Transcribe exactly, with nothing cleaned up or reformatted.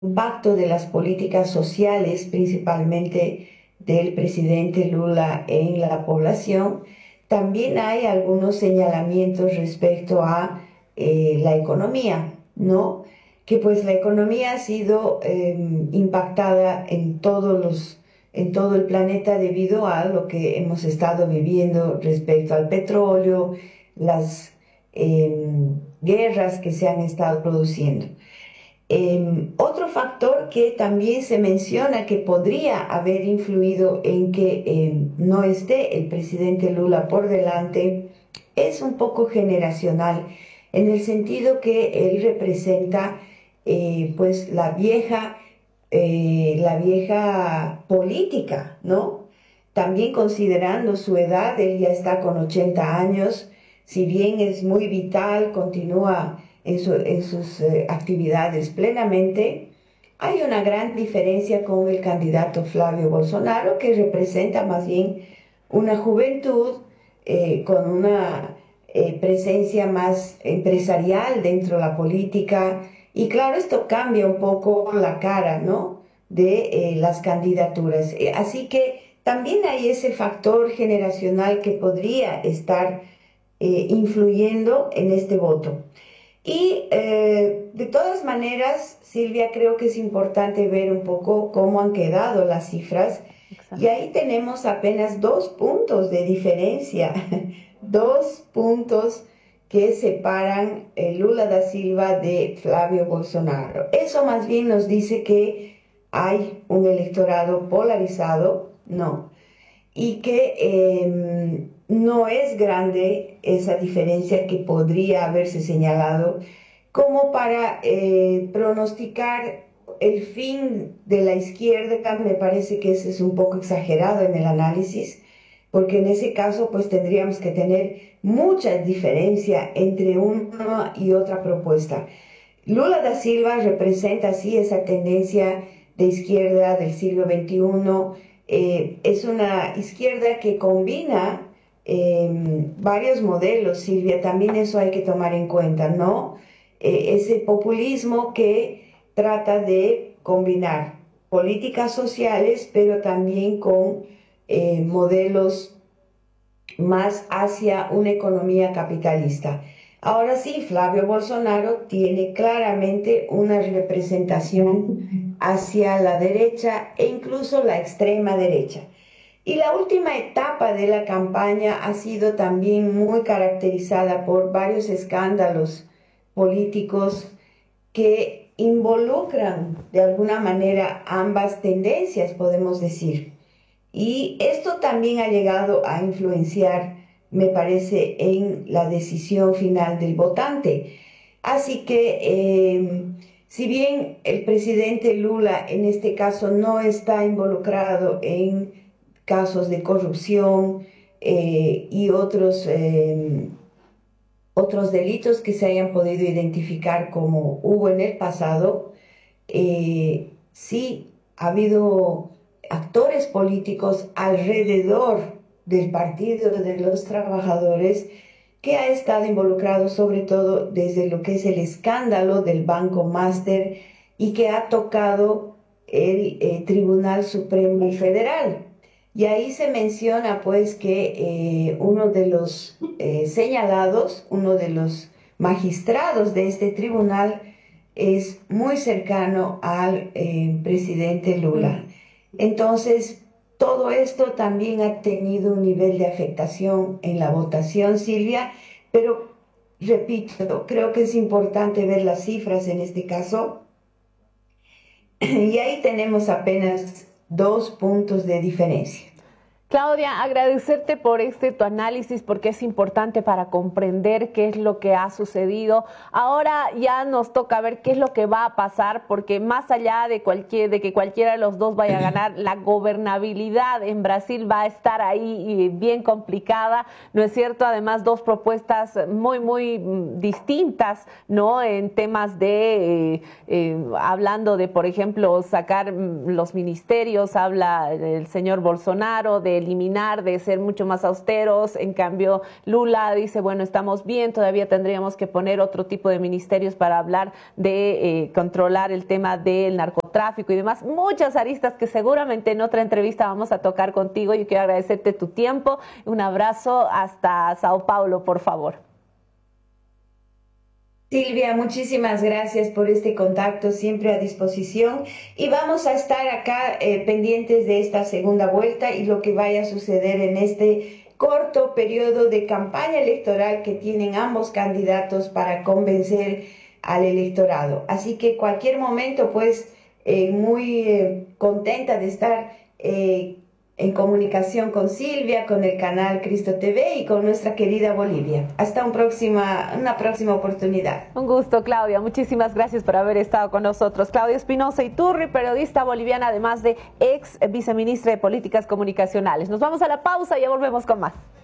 impacto de las políticas sociales, principalmente del presidente Lula en la población, también hay algunos señalamientos respecto a eh, la economía, ¿no? Que pues la economía ha sido eh, impactada en todos los, en todo el planeta debido a lo que hemos estado viviendo respecto al petróleo, las eh, guerras que se han estado produciendo. Eh, otro factor que también se menciona que podría haber influido en que eh, no esté el presidente Lula por delante es un poco generacional, en el sentido que él representa eh, pues la vieja, eh, la vieja política, ¿no? También considerando su edad, él ya está con ochenta años, si bien es muy vital, continúa en, su, en sus eh, actividades plenamente. Hay una gran diferencia con el candidato Flavio Bolsonaro, que representa más bien una juventud eh, con una eh, presencia más empresarial dentro de la política. Y claro, esto cambia un poco la cara, ¿no?, de eh, las candidaturas. Eh, así que también hay ese factor generacional que podría estar eh, influyendo en este voto. Y eh, de todas maneras, Silvia, creo que es importante ver un poco cómo han quedado las cifras. Y Exacto. ahí tenemos apenas dos puntos de diferencia, dos puntos que separan eh, Lula da Silva de Flavio Bolsonaro. Eso más bien nos dice que hay un electorado polarizado, no, y que eh, no es grande esa diferencia que podría haberse señalado como para eh, pronosticar el fin de la izquierda. Me parece que ese es un poco exagerado en el análisis, porque en ese caso pues tendríamos que tener mucha diferencia entre una y otra propuesta. Lula da Silva representa así esa tendencia de izquierda del siglo veintiuno. Eh, es una izquierda que combina eh, varios modelos, Silvia, también eso hay que tomar en cuenta, ¿no? Eh, ese populismo que trata de combinar políticas sociales, pero también con eh, modelos más hacia una economía capitalista. Ahora sí, Flavio Bolsonaro tiene claramente una representación hacia la derecha e incluso la extrema derecha. Y la última etapa de la campaña ha sido también muy caracterizada por varios escándalos políticos que involucran de alguna manera ambas tendencias, podemos decir. Y esto también ha llegado a influenciar, me parece, en la decisión final del votante. Así que, eh, si bien el presidente Lula en este caso no está involucrado en casos de corrupción eh, y otros, eh, otros delitos que se hayan podido identificar como hubo en el pasado, eh, sí ha habido actores políticos alrededor del Partido de los Trabajadores que ha estado involucrado sobre todo desde lo que es el escándalo del Banco Máster y que ha tocado el eh, Tribunal Supremo y Federal. Y ahí se menciona pues que eh, uno de los eh, señalados, uno de los magistrados de este tribunal es muy cercano al eh, presidente Lula. Entonces, todo esto también ha tenido un nivel de afectación en la votación, Silvia, pero repito, creo que es importante ver las cifras en este caso, y ahí tenemos apenas dos puntos de diferencia. Claudia, agradecerte por este tu análisis porque es importante para comprender qué es lo que ha sucedido. Ahora ya nos toca ver qué es lo que va a pasar, porque más allá de cualquier de que cualquiera de los dos vaya a ganar, la gobernabilidad en Brasil va a estar ahí y bien complicada, ¿no es cierto? Además, dos propuestas muy, muy distintas, ¿no? En temas de, eh, eh, hablando de, por ejemplo, sacar los ministerios, habla el señor Bolsonaro de eliminar, de ser mucho más austeros. En cambio, Lula dice, bueno, estamos bien, todavía tendríamos que poner otro tipo de ministerios para hablar de eh, controlar el tema del narcotráfico y demás. Muchas aristas que seguramente en otra entrevista vamos a tocar contigo. Yo quiero agradecerte tu tiempo. Un abrazo hasta Sao Paulo, por favor. Silvia, muchísimas gracias por este contacto, siempre a disposición, y vamos a estar acá eh, pendientes de esta segunda vuelta y lo que vaya a suceder en este corto periodo de campaña electoral que tienen ambos candidatos para convencer al electorado. Así que cualquier momento, pues, eh, muy eh, contenta de estar eh, en comunicación con Silvia, con el canal Cristo T V y con nuestra querida Bolivia. Hasta un próxima, una próxima oportunidad. Un gusto, Claudia. Muchísimas gracias por haber estado con nosotros. Claudia Espinosa Iturri, periodista boliviana, además de ex viceministra de Políticas Comunicacionales. Nos vamos a la pausa y ya volvemos con más.